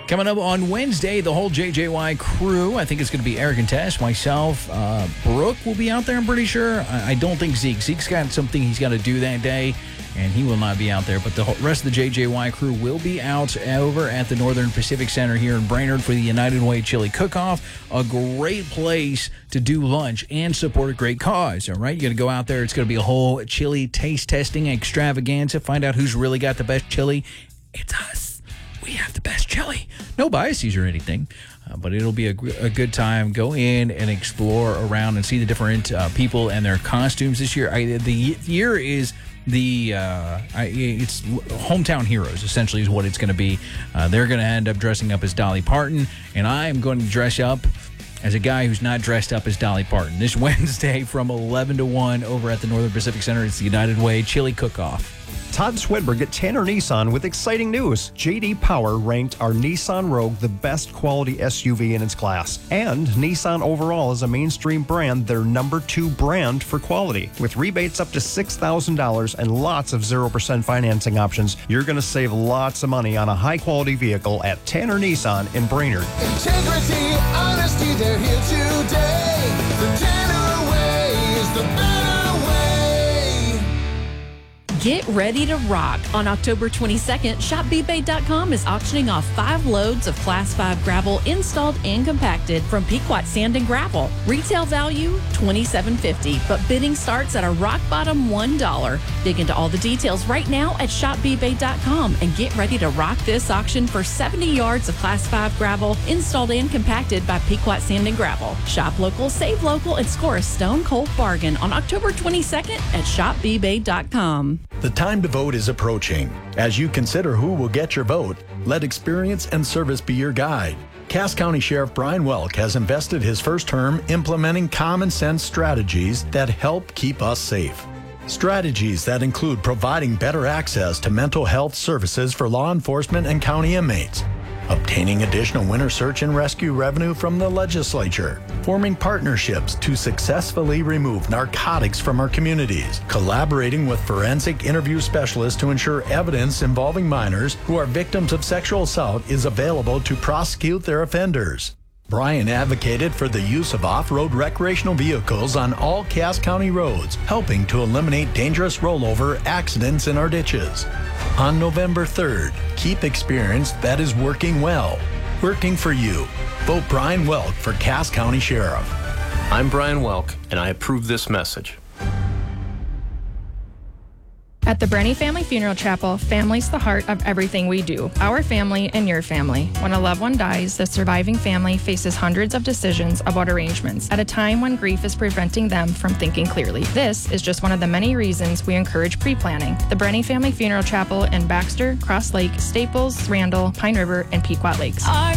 Coming up on Wednesday, the whole JJY crew, I think it's going to be Eric and Tess, myself, Brooke will be out there, I'm pretty sure. I don't think Zeke. Zeke's got something he's got to do that day, and he will not be out there. But the rest of the JJY crew will be out over at the Northern Pacific Center here in Brainerd for the United Way Chili Cook-Off. A great place to do lunch and support a great cause, all right? You're going to go out there. It's going to be a whole chili taste testing extravaganza. Find out who's really got the best chili. It's us. We have the best chili. No biases or anything, but it'll be a good time. Go in and explore around and see the different people and their costumes this year. The year is it's Hometown Heroes, essentially, is what it's going to be. They're going to end up dressing up as Dolly Parton, and I'm going to dress up as a guy who's not dressed up as Dolly Parton. This Wednesday from 11 to 1 over at the Northern Pacific Center. It's the United Way Chili Cook-Off. Todd Swedberg at Tanner Nissan with exciting news. J.D. Power ranked our Nissan Rogue the best quality SUV in its class. And Nissan overall is a mainstream brand, their #2 brand for quality. With rebates up to $6,000 and lots of 0% financing options, you're going to save lots of money on a high-quality vehicle at Tanner Nissan in Brainerd. Integrity, honesty, they're here today. The Tanner way is the better way. Get ready to rock. On October 22nd, ShopBeeBay.com is auctioning off 5 loads of Class 5 gravel installed and compacted from Pequot Sand and Gravel. Retail value, $27.50, but bidding starts at a rock bottom $1. Dig into all the details right now at ShopBeeBay.com and get ready to rock this auction for 70 yards of Class 5 gravel installed and compacted by Pequot Sand and Gravel. Shop local, save local, and score a stone cold bargain on October 22nd at ShopBeeBay.com. The time to vote is approaching. As you consider who will get your vote, let experience and service be your guide. Cass County Sheriff Brian Welk has invested his first term implementing common sense strategies that help keep us safe. Strategies that include providing better access to mental health services for law enforcement and county inmates, obtaining additional winter search and rescue revenue from the legislature, forming partnerships to successfully remove narcotics from our communities, collaborating with forensic interview specialists to ensure evidence involving minors who are victims of sexual assault is available to prosecute their offenders. Brian advocated for the use of off-road recreational vehicles on all Cass County roads, helping to eliminate dangerous rollover accidents in our ditches. On November 3rd, keep experience that is working well. Working for you. Vote Brian Welk for Cass County Sheriff. I'm Brian Welk, and I approve this message. At the Brenny Family Funeral Chapel, family's the heart of everything we do. Our family and your family. When a loved one dies, the surviving family faces hundreds of decisions about arrangements at a time when grief is preventing them from thinking clearly. This is just one of the many reasons we encourage pre-planning. The Brenny Family Funeral Chapel in Baxter, Cross Lake, Staples, Randall, Pine River, and Pequot Lakes.